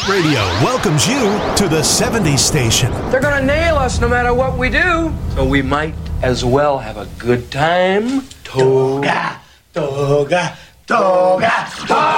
Hit Radio welcomes you to the 70s station. They're gonna nail us no matter what we do. So we might as well have a good time. Toga, toga, toga, toga.